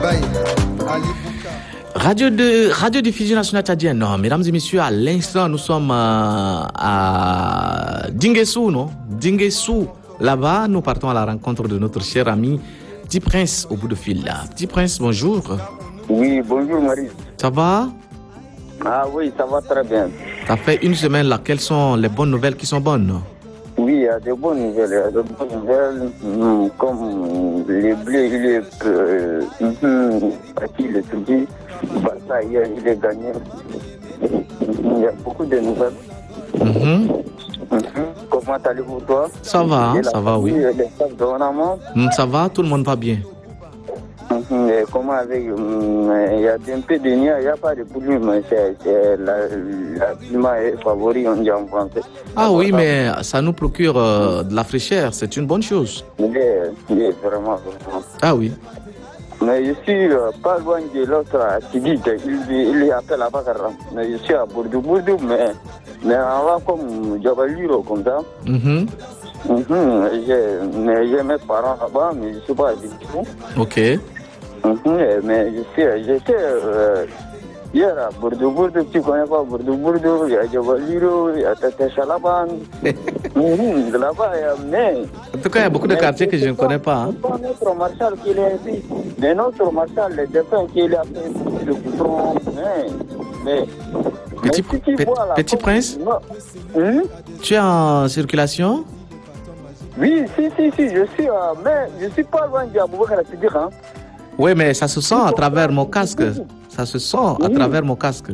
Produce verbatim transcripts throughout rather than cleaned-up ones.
Radio de Radio Diffusion Nationale Tchadienne. Non, mesdames et messieurs, à l'instant, nous sommes euh, à Dinguessou, non Dinguessou. Là-bas, nous partons à la rencontre de notre cher ami Petit Prince au bout de fil. Là. Petit Prince, bonjour. Oui, bonjour Marie. Ça va? Ah oui, ça va très bien. Ça fait une semaine là. Quelles sont les bonnes nouvelles qui sont bonnes? Oui, il y a de bonnes nouvelles. Il y a de bonnes nouvelles, hum, comme les bleus, il est euh, hum, parti le Turquie. Barça, hier, il est gagné. Il y a beaucoup de nouvelles. Mm-hmm. Mm-hmm. Comment allez-vous, toi? Ça va, hein, ça va, oui. Mm, ça va, tout le monde va bien. Mm-hmm. Et comment avec... Mm, il y a un peu de nuit, il n'y a pas de pluie, mais c'est, c'est la, la climat est favori, on dit en français. Ah oui, mais ça nous procure euh, de la fraîcheur, c'est une bonne chose. Il est, il est vraiment, vraiment. Ah oui. Mais je suis euh, pas loin de l'autre activité, il, il est appelé à Bakara. Mais je suis à Bourdou, Bourdou, mais, mais avant comme Jabaliro, comme ça. Mm-hmm. Mm-hmm. J'ai, mais j'ai mes parents là-bas, mais je ne suis pas du tout. Ok. Mm-hmm. Mais je suis, j'étais euh, hier à Bourdou, Bourdou, tu ne connais pas Bourdou, Bourdou, il y a Jabaliro, il y a Tete Chalaban. mm-hmm. Là-bas, il y a mais... En tout cas, il y a beaucoup de quartiers que je ne connais pas. Hein. C'est pas notre marshal qui est ici. Mais notre marshal, le défunt qui est là, le goudron. Mais, mais, petit mais si pe- là, petit prince, hum? Tu es en circulation? Oui, si, si, si, je suis, euh, mais je suis pas loin d'Aboubacar Siddiq. Hein. Oui, mais ça se sent à travers mon casque. Ça se sent à oui. travers mon casque.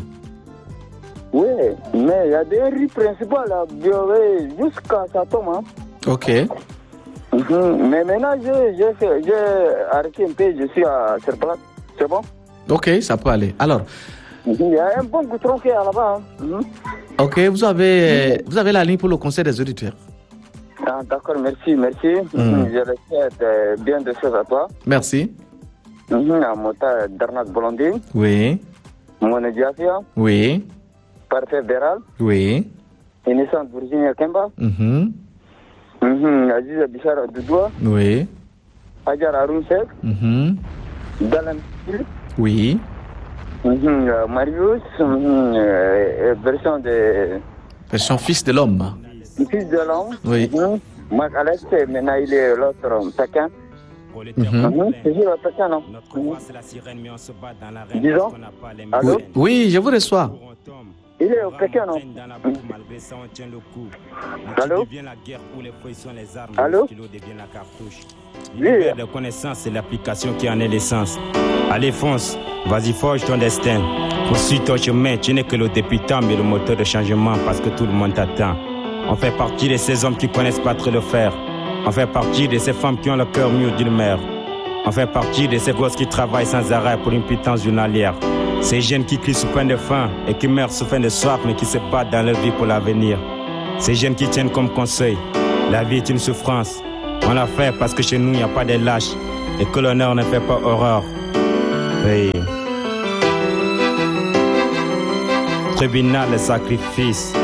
Oui, mais il y a des rues principales là, jusqu'à Satom. Hein. Ok. Mm-hmm. Mais maintenant, j'ai, j'ai, j'ai arrêté un peu, je suis à sur place. C'est bon? Ok, ça peut aller. Alors. Il y a un bon goudron qui est là-bas. Hein. Mm-hmm. Ok, vous avez, mm-hmm. vous avez la ligne pour le conseil des auditeurs. Ah, d'accord, merci, merci. Mm. Je le souhaite bien de choses à toi. Merci. Mm-hmm. À Mota Darnat Blondine. Oui. Mone Diafia. Oui. Parfait Béral. Oui. Innocent Virginia Kemba. Mm-hmm. Mm-hmm. Aziza Bishara Doudoua. Oui. Hajar Arun Sek. Mm-hmm. Dalan. Oui. Mm-hmm. Uh, Marius. Mm-hmm. Uh, version de... Version fils de l'homme. Fils de l'homme. Oui. Mm-hmm. Marc Alex, maintenant il est l'autre Pékin. Mm-hmm. C'est sûr, Pékin, non? Disons. Allô? Oui, oui, je vous reçois. Il est au Pékin, non? Allô? Allô? Oui. De connaissance, c'est l'application qui en est l'essence. Allez, fonce, vas-y, forge ton destin. Poursuis ton chemin, tu n'es que le débutant, mais le moteur de changement parce que tout le monde t'attend. On fait partie de ces hommes qui connaissent pas trop le faire. On fait partie de ces femmes qui ont le cœur mûr d'une mère. On fait partie de ces gosses qui travaillent sans arrêt pour une pitance journalière. Ces jeunes qui crient sous pain de faim et qui meurent sous faim de soif mais qui se battent dans leur vie pour l'avenir. Ces jeunes qui tiennent comme conseil. La vie est une souffrance. On l'a fait parce que chez nous il n'y a pas de lâches et que l'honneur ne fait pas horreur. Oui. Tribunal de sacrifice.